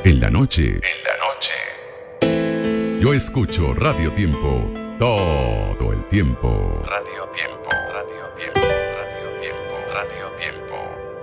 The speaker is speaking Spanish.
En la noche. Yo escucho Radio Tiempo todo el tiempo. Radio Tiempo.